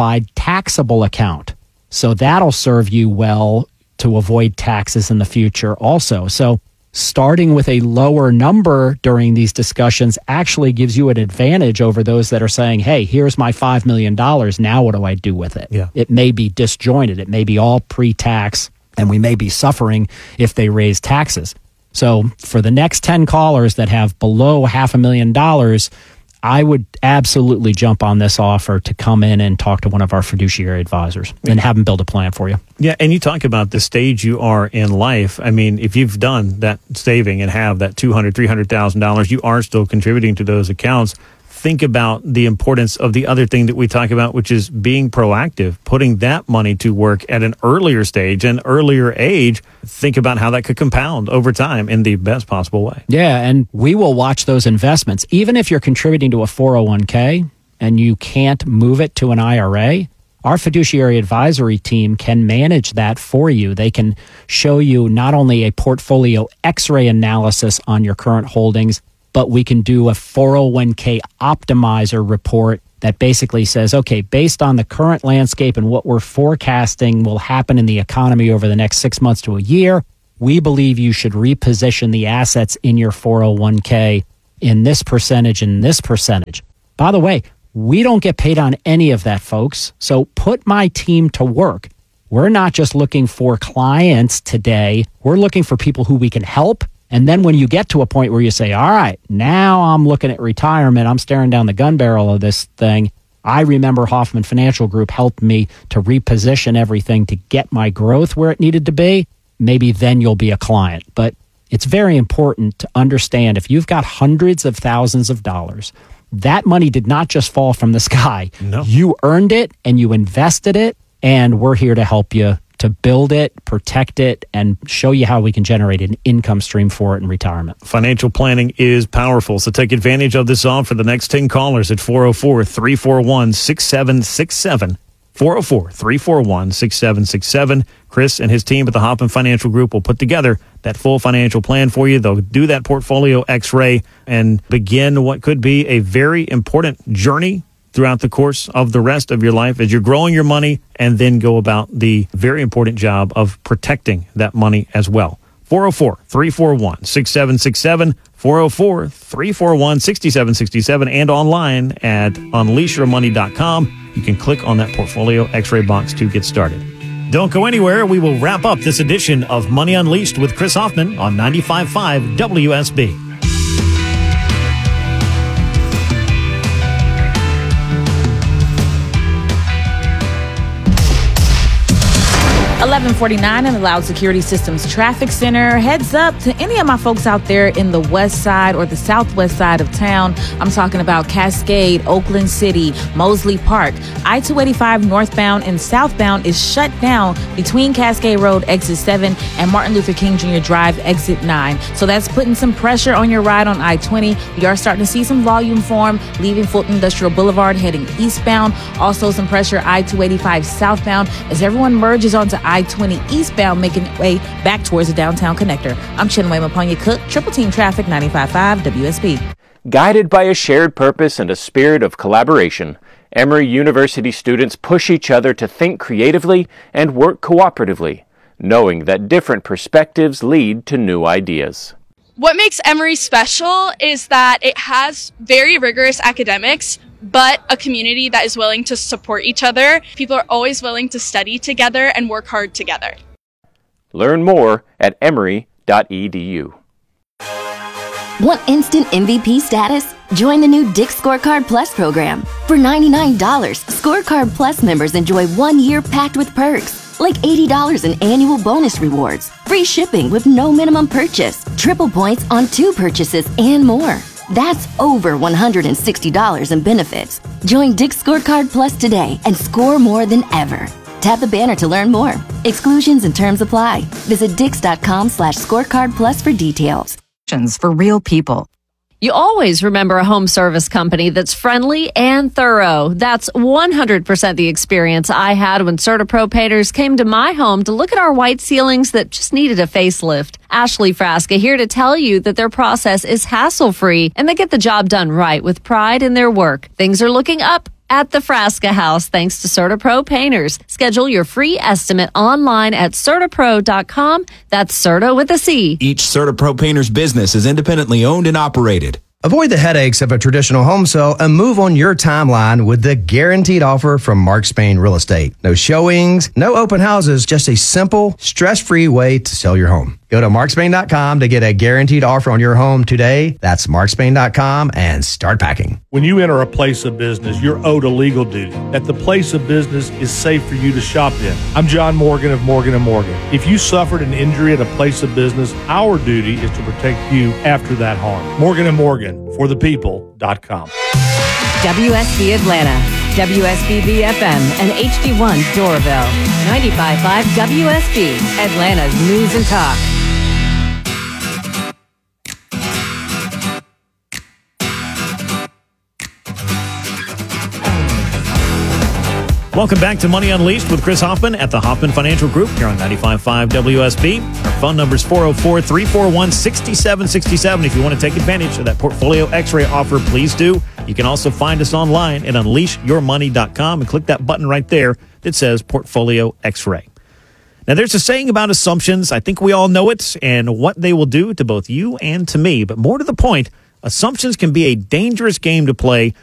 taxable account. So that'll serve you well to avoid taxes in the future also. So starting with a lower number during these discussions actually gives you an advantage over those that are saying, hey, here's my five million dollars. Now what do I do with it? Yeah. It may be disjointed. It may be all pre-tax, and we may be suffering if they raise taxes. So for the next ten callers that have below half a million dollars, I would absolutely jump on this offer to come in and talk to one of our fiduciary advisors and have them build a plan for you. Yeah, and you talk about the stage you are in life. I mean, if you've done that saving and have that two hundred thousand dollars, three hundred thousand dollars, you are still contributing to those accounts. Think about the importance of the other thing that we talk about, which is being proactive, putting that money to work at an earlier stage, an earlier age. Think about how that could compound over time in the best possible way. Yeah, and we will watch those investments. Even if you're contributing to a four oh one k and you can't move it to an I R A, our fiduciary advisory team can manage that for you. They can show you not only a portfolio x-ray analysis on your current holdings, but we can do a four oh one k optimizer report that basically says, okay, based on the current landscape and what we're forecasting will happen in the economy over the next six months to a year, we believe you should reposition the assets in your four oh one k in this percentage and this percentage. By the way, we don't get paid on any of that, folks. So put my team to work. We're not just looking for clients today. We're looking for people who we can help. And then when you get to a point where you say, all right, now I'm looking at retirement, I'm staring down the gun barrel of this thing. I remember Hoffman Financial Group helped me to reposition everything to get my growth where it needed to be. Maybe then you'll be a client. But it's very important to understand if you've got hundreds of thousands of dollars, that money did not just fall from the sky. No. You earned it and you invested it, and we're here to help you to build it, protect it, and show you how we can generate an income stream for it in retirement. Financial planning is powerful, so take advantage of this offer for the next ten callers at four oh four, three four one, six seven six seven. four oh four, three four one, six seven six seven. Chris and his team at the Hoffman Financial Group will put together that full financial plan for you. They'll do that portfolio x-ray and begin what could be a very important journey throughout the course of the rest of your life as you're growing your money, and then go about the very important job of protecting that money as well. four oh four, three four one, six seven six seven, four oh four, three four one, six seven six seven, and online at unleash your money dot com. You can click on that portfolio x-ray box to get started. Don't go anywhere. We will wrap up this edition of Money Unleashed with Chris Hoffman on ninety-five point five W S B. eleven forty-nine in the Loud Security Systems Traffic Center. Heads up to any of my folks out there in the west side or the southwest side of town. I'm talking about Cascade, Oakland City, Mosley Park. I two eighty-five northbound and southbound is shut down between Cascade Road, exit seven, and Martin Luther King Junior Drive, exit nine. So that's putting some pressure on your ride on I twenty. We are starting to see some volume form, leaving Fulton Industrial Boulevard, heading eastbound. Also some pressure I two eighty-five southbound as everyone merges onto I twenty eastbound, making way back towards the downtown connector. I'm Chinwe Maponya Cook, Triple Team Traffic, ninety-five point five W S B. Guided by a shared purpose and a spirit of collaboration, Emory University students push each other to think creatively and work cooperatively, knowing that different perspectives lead to new ideas. What makes Emory special is that it has very rigorous academics, but a community that is willing to support each other. People are always willing to study together and work hard together. Learn more at emory dot e d u. Want instant M V P status? Join the new Dick's Scorecard Plus program. For ninety-nine dollars, Scorecard Plus members enjoy one year packed with perks, like eighty dollars in annual bonus rewards, free shipping with no minimum purchase, triple points on two purchases, and more. That's over one hundred sixty dollars in benefits. Join Dick's Scorecard Plus today and score more than ever. Tap the banner to learn more. Exclusions and terms apply. Visit dix.com slash scorecard plus for details. For real people. You always remember a home service company that's friendly and thorough. That's one hundred percent the experience I had when CertaPro Painters came to my home to look at our white ceilings that just needed a facelift. Ashley Frasca here to tell you that their process is hassle-free and they get the job done right with pride in their work. Things are looking up at the Frasca House thanks to CertaPro Painters. Schedule your free estimate online at Certapro dot com. That's Certa with a C. Each CertaPro Painters business is independently owned and operated. Avoid the headaches of a traditional home sale and move on your timeline with the guaranteed offer from Mark Spain Real Estate. No showings, no open houses, just a simple, stress-free way to sell your home. Go to Mark Spain dot com to get a guaranteed offer on your home today. That's Mark Spain dot com and start packing. When you enter a place of business, you're owed a legal duty that the place of business is safe for you to shop in. I'm John Morgan of Morgan and Morgan. If you suffered an injury at a place of business, our duty is to protect you after that harm. Morgan and Morgan, for the people dot com. W S B Atlanta, W S B B F M, and H D one Doraville. ninety-five point five W S B, Atlanta's News and Talk. Welcome back to Money Unleashed with Chris Hoffman at the Hoffman Financial Group here on ninety-five point five W S B. Our phone number is four oh four, three four one, six seven six seven. If you want to take advantage of that Portfolio X-ray offer, please do. You can also find us online at unleash your money dot com and click that button right there that says Portfolio X-ray. Now, there's a saying about assumptions. I think we all know it and what they will do to both you and to me. But more to the point, assumptions can be a dangerous game to play